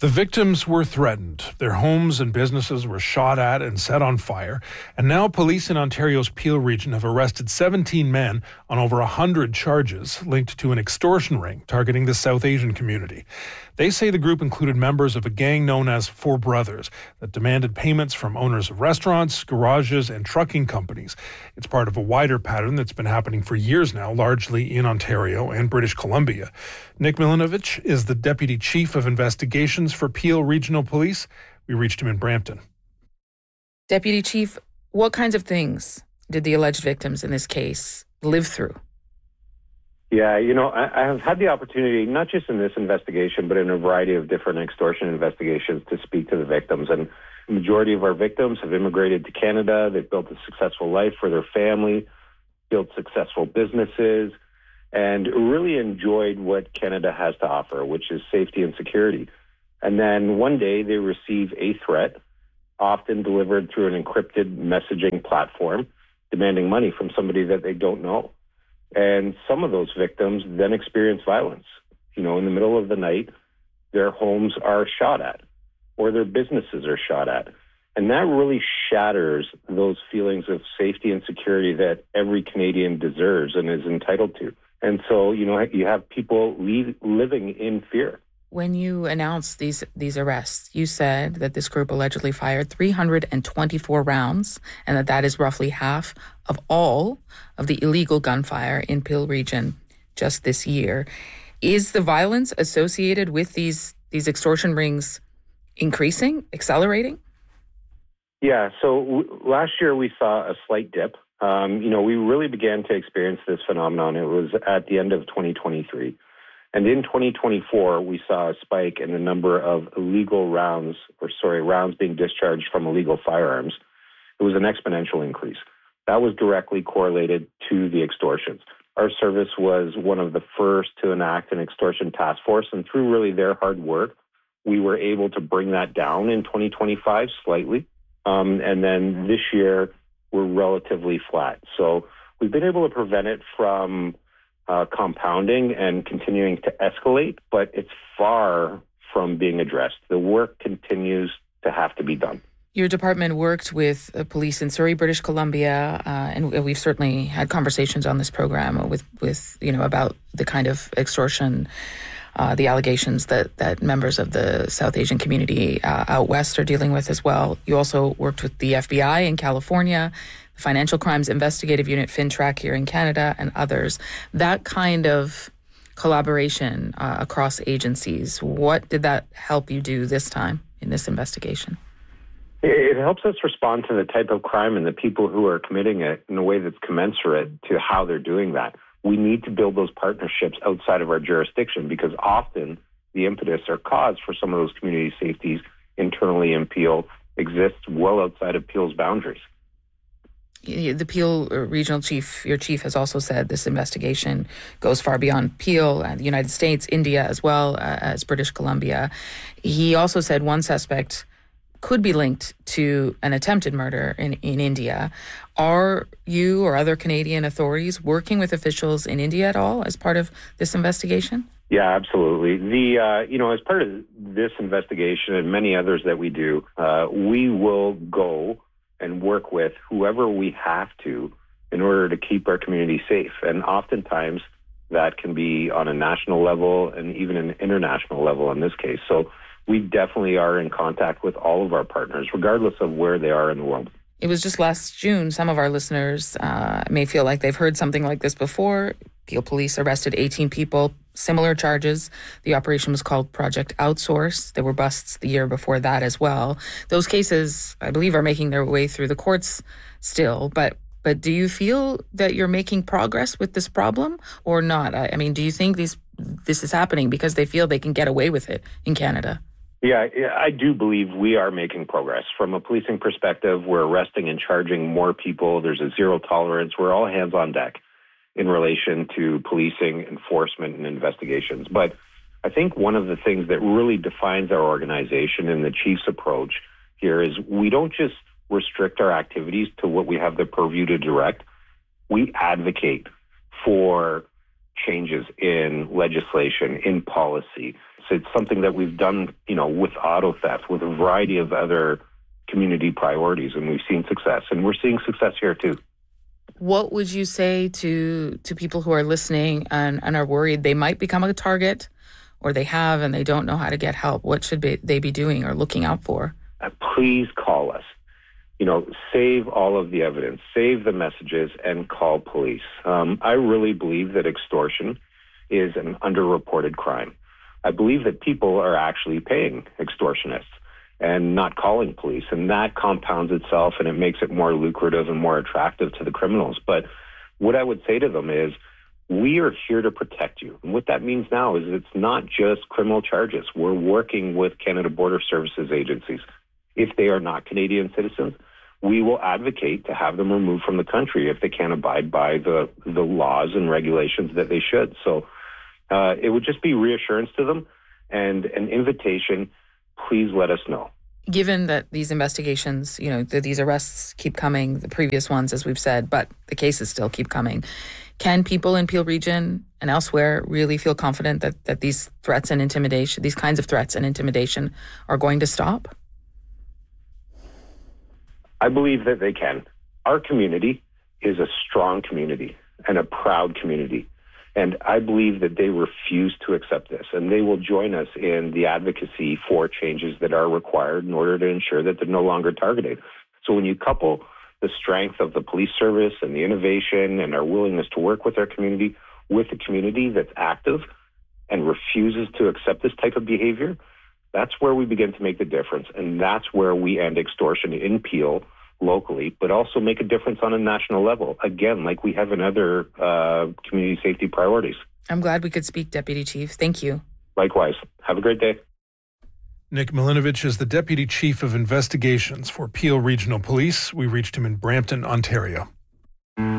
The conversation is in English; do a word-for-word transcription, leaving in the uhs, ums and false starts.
The victims were threatened. Their homes and businesses were shot at and set on fire. And now police in Ontario's Peel region have arrested seventeen men on over one hundred charges linked to an extortion ring targeting the South Asian community. They say the group included members of a gang known as Four Brothers that demanded payments from owners of restaurants, garages, and trucking companies. It's part of a wider pattern that's been happening for years now, largely in Ontario and British Columbia. Nick Milinovic is the Deputy Chief of Investigations for Peel Regional Police. We reached him in Brampton. Deputy Chief, what kinds of things did the alleged victims in this case live through? Yeah, you know, I, I have had the opportunity, not just in this investigation, but in a variety of different extortion investigations to speak to the victims. And the majority of our victims have immigrated to Canada. They've built a successful life for their family, built successful businesses, and really enjoyed what Canada has to offer, which is safety and security. And then one day they receive a threat, often delivered through an encrypted messaging platform, demanding money from somebody that they don't know. And some of those victims then experience violence. You know, in the middle of the night, their homes are shot at or their businesses are shot at. And that really shatters those feelings of safety and security that every Canadian deserves and is entitled to. And so, you know, you have people leave, living in fear. When you announced these these arrests, you said that this group allegedly fired three hundred twenty-four rounds and that that is roughly half of all of the illegal gunfire in Peel region just this year. Is the violence associated with these these extortion rings increasing, accelerating? Yeah, so w- last year we saw a slight dip. Um, you know, we really began to experience this phenomenon. It was at the end of twenty twenty-three. And in twenty twenty-four, we saw a spike in the number of illegal rounds, or sorry, rounds being discharged from illegal firearms. It was an exponential increase. That was directly correlated to the extortions. Our service was one of the first to enact an extortion task force, and through really their hard work, we were able to bring that down in twenty twenty-five slightly. Um, and then this year, we're relatively flat. So we've been able to prevent it from Uh, compounding and continuing to escalate, but it's far from being addressed. The work continues to have to be done. Your department worked with uh, police in Surrey, British Columbia, uh, and we've certainly had conversations on this program with, with you know, about the kind of extortion, uh, the allegations that, that members of the South Asian community uh, out west are dealing with as well. You also worked with the F B I in California, Financial Crimes Investigative Unit, FinTrack here in Canada, and others. That kind of collaboration uh, across agencies, what did that help you do this time in this investigation? It helps us respond to the type of crime and the people who are committing it in a way that's commensurate to how they're doing that. We need to build those partnerships outside of our jurisdiction because often the impetus or cause for some of those community safeties internally in Peel exists well outside of Peel's boundaries. The Peel Regional Chief, your chief, has also said this investigation goes far beyond Peel and the United States, India as well as British Columbia. He also said one suspect could be linked to an attempted murder in, in India. Are you or other Canadian authorities working with officials in India at all as part of this investigation? Yeah, absolutely. The uh, you know, as part of this investigation and many others that we do, uh, we will go and work with whoever we have to in order to keep our community safe. And oftentimes that can be on a national level and even an international level in this case. So we definitely are in contact with all of our partners, regardless of where they are in the world. It was just last June. Some of our listeners uh, may feel like they've heard something like this before. Peel Police arrested eighteen people, similar charges. The operation was called Project Outsource. There were busts the year before that as well. Those cases, I believe, are making their way through the courts still. But but do you feel that you're making progress with this problem or not? I, I mean, do you think these this is happening because they feel they can get away with it in Canada? Yeah, I do believe we are making progress. From a policing perspective, we're arresting and charging more people. There's a zero tolerance. We're all hands on deck in relation to policing, enforcement, and investigations. But I think one of the things that really defines our organization and the chief's approach here is we don't just restrict our activities to what we have the purview to direct. We advocate for changes in legislation, in policy, It's something that we've done, you know, with auto theft, with a variety of other community priorities, and we've seen success, and we're seeing success here too. What would you say to to people who are listening and, and are worried they might become a target, or they have and they don't know how to get help? What should be, they be doing or looking out for? Uh, please call us. You know, save all of the evidence, save the messages, and call police. Um, I really believe that extortion is an underreported crime. I believe that people are actually paying extortionists and not calling police, and that compounds itself and it makes it more lucrative and more attractive to the criminals. But what I would say to them is, we are here to protect you. And what that means now is it's not just criminal charges. We're working with Canada Border Services agencies. If they are not Canadian citizens, we will advocate to have them removed from the country if they can't abide by the, the laws and regulations that they should. So uh, it would just be reassurance to them and an invitation, please let us know. Given that these investigations, you know, that these arrests keep coming, the previous ones, as we've said, but the cases still keep coming, can people in Peel Region and elsewhere really feel confident that, that these threats and intimidation, these kinds of threats and intimidation are going to stop? I believe that they can. Our community is a strong community and a proud community. And I believe that they refuse to accept this, and they will join us in the advocacy for changes that are required in order to ensure that they're no longer targeted. So when you couple the strength of the police service and the innovation and our willingness to work with our community with a community that's active and refuses to accept this type of behavior, that's where we begin to make the difference. And that's where we end extortion in Peel locally, but also make a difference on a national level. Again, like we have in other uh, community safety priorities. I'm glad we could speak, Deputy Chief. Thank you. Likewise. Have a great day. Nick Milinovich is the Deputy Chief of Investigations for Peel Regional Police. We reached him in Brampton, Ontario.